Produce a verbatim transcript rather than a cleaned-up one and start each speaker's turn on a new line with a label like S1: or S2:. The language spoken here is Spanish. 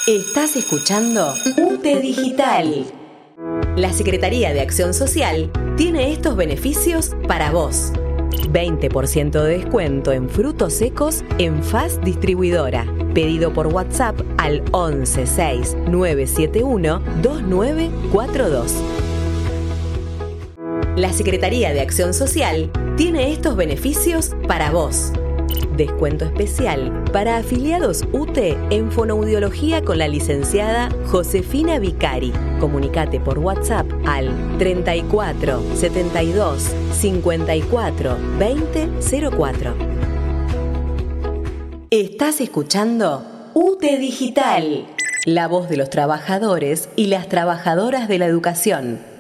S1: Estás escuchando U T E Digital. La Secretaría de Acción Social tiene estos beneficios para vos. veinte por ciento de descuento en frutos secos en F A S Distribuidora. Pedido por WhatsApp al once seis nueve siete uno dos nueve cuatro dos. La Secretaría de Acción Social tiene estos beneficios para vos. Descuento especial para afiliados U T E en fonoaudiología con la licenciada Josefina Vicari. Comunicate por WhatsApp al treinta y cuatro setenta y dos cincuenta y cuatro veinte cero cuatro. Estás escuchando U T E Digital, la voz de los trabajadores y las trabajadoras de la educación.